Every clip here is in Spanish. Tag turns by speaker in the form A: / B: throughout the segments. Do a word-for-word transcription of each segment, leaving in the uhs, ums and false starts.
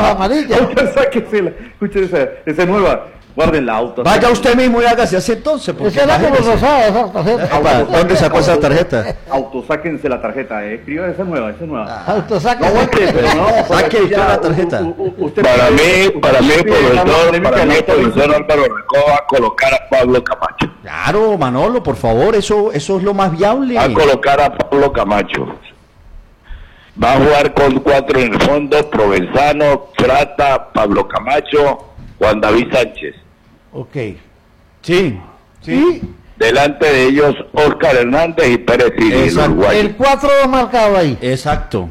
A: amarillas.
B: Sáquesela. Escuche esa, esa es nueva. Guarden la auto.
C: Vaya usted mismo y hágase así entonces.
A: Esa era como rosada, esa tarjeta.
C: ¿Dónde sacó esa tarjeta?
B: Autosáquense la tarjeta, eh. Escriba, esa es nueva, esa es nueva.
A: Autosáquense.
B: No aguante, pero no.
C: Saque usted la tarjeta.
D: Para mí, para mí, profesor, para mí, profesor Álvaro Recoba, va a colocar a Pablo Camacho.
C: Claro, Manolo, por favor, eso, eso es lo más viable.
D: Va a colocar a Pablo Camacho. Va a jugar con cuatro en el fondo: Provenzano, Prata, Pablo Camacho, Juan David Sánchez.
A: Ok.
C: Sí, sí.
D: Delante de ellos, Óscar Hernández y Pérez Siri, el uruguayo.
A: El cuatro marcado ahí.
C: Exacto.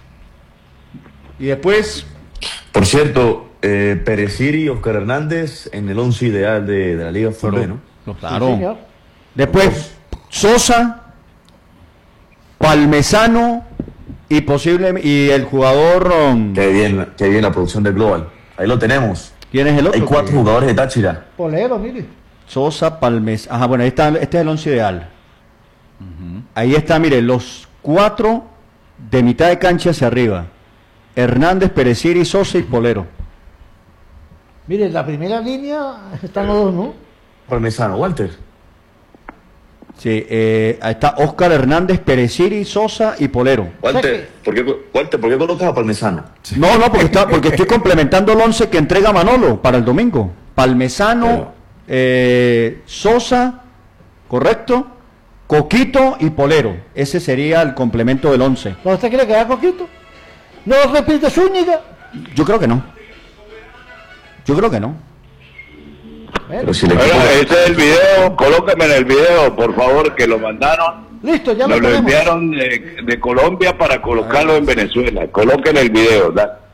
C: Y después...
E: Por cierto, eh, Pérez Siri y Óscar Hernández en el once ideal de, de la Liga Fútbol, ¿no?
C: No, claro.
A: Sí,
C: Después, Sosa, Palmesano y posible y el jugador... Um,
E: Qué bien, qué bien la producción del Global. Ahí lo tenemos.
C: ¿Quién es el otro?
E: Hay cuatro
C: que...
E: jugadores de Táchira.
A: Polero, mire.
C: Sosa, Palmes... Ajá, bueno, ahí está, este es el once ideal. Uh-huh. Ahí está, mire, los cuatro de mitad de cancha hacia arriba. Hernández, Pereciri, Sosa y Polero.
A: Mire, en la primera línea están los dos, ¿no?
E: Parmesano, Walter.
C: Sí, eh, ahí está Óscar Hernández, Pereciri, Sosa y Polero.
E: Walter, ¿por qué, Walter, ¿por qué colocas a Parmesano?
C: No, no, porque, está, porque estoy complementando el once que entrega Manolo para el domingo. Palmesano, eh, Sosa, correcto, Coquito y Polero. Ese sería el complemento del once.
A: ¿No usted cree que va Coquito? ¿No repite Zúñiga?
C: Yo creo que no. Yo creo que no.
D: Pero si le bueno, ese es el video, colócame en el video, por favor, que lo mandaron.
A: Listo, ya lo
D: Nos lo
A: tenemos.
D: enviaron de, de Colombia para colocarlo en Venezuela. Coloquen el video, ¿verdad?